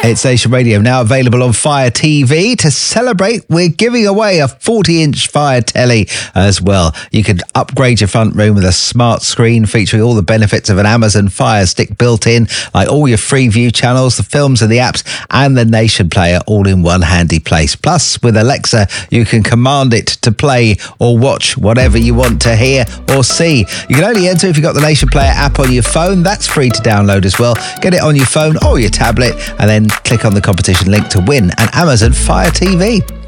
It's Nation Radio, now available on Fire TV. To celebrate, we're giving away a 40-inch Fire telly as well. You can upgrade your front room with a smart screen featuring all the benefits of an Amazon Fire Stick built in, like all your Freeview channels, the films and the apps, and the Nation Player all in one handy place. Plus, with Alexa, you can command it to play or watch whatever you want to hear or see. You can only enter if you've got the Nation Player app on your phone. That's free to download as well. Get it on your phone or your tablet and then click on the competition link to win an Amazon Fire TV.